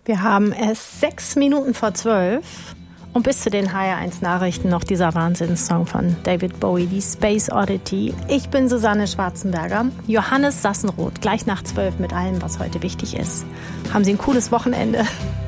Wir haben es 6 Minuten vor 12 und bis zu den HR1-Nachrichten noch dieser Wahnsinnssong von David Bowie, die Space Oddity. Ich bin Susanne Schwarzenberger, Johannes Sassenroth, gleich nach 12 mit allem, was heute wichtig ist. Haben Sie ein cooles Wochenende.